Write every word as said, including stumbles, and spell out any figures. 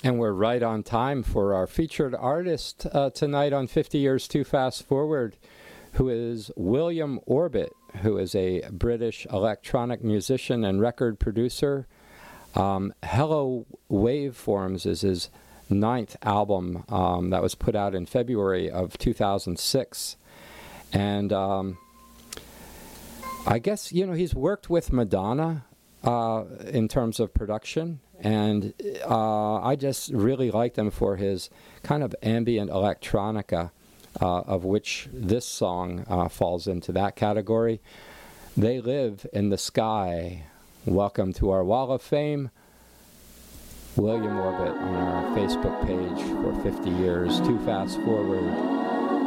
And we're right on time for our featured artist uh, tonight on fifty Years Too Fast Forward, who is William Orbit, who is a British electronic musician and record producer. Um, Hello Waveforms is his ninth album um, that was put out in February of two thousand six. And um, I guess, you know, he's worked with Madonna uh, in terms of production. And uh, I just really liked him for his kind of ambient electronica, uh, of which this song uh, falls into that category. They Live in the Sky. Welcome to our Wall of Fame. William Orbit on our Facebook page for fifty Years Too Fast Forward.